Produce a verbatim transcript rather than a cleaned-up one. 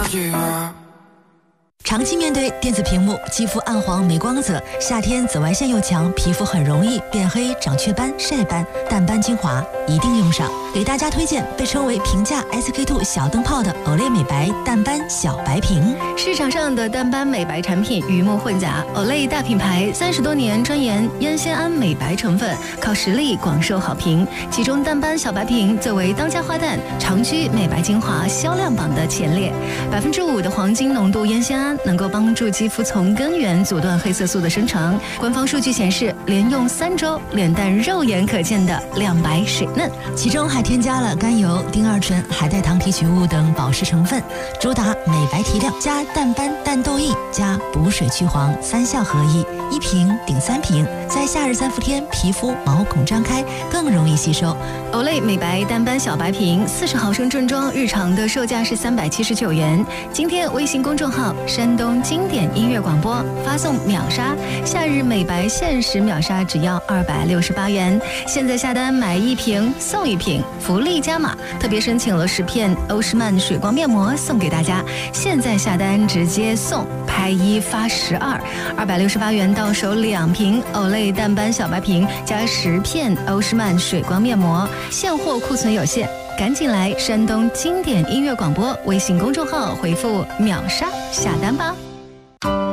长期面对电子屏幕，肌肤暗黄没光泽，夏天紫外线又强，皮肤很容易变黑、长雀斑、晒斑。淡斑精华一定用上，给大家推荐被称为平价 S K two 小灯泡的 Olay 美白淡斑小白瓶。 市场上的淡斑美白产品鱼目混杂 ，Olay 大品牌三十多年专研烟酰胺美白成分，靠实力广受好评。其中淡斑小白瓶作为当家花旦，长居美白精华销量榜的前列。百分之五的黄金浓度烟酰胺能够帮助肌肤从根源阻断黑色素的生成。官方数据显示，连用三周，脸蛋肉眼可见的亮白水嫩， 其中还添加了甘油、丁二醇、海带糖提取物等保湿成分，主打美白提亮加淡斑淡痘印加补水去黄三效合一，一瓶顶三瓶，在夏日三伏天皮肤毛孔张开，更容易吸收。 Olay 美白淡斑小白瓶四十毫升正装，日常的售价是三百七十九元。今天微信公众号山东经典音乐广播发送秒杀，夏日美白限时秒杀只要二百六十八元。现在下单买一瓶送一瓶，福利加码，特别申请了十片欧诗漫水光面膜送给大家。现在下单直接送，拍一发十二，二百六十八元到手两瓶 Olay 淡斑小白瓶加十片欧诗漫水光面膜，现货库存有限，赶紧来山东经典音乐广播微信公众号回复秒杀下单吧。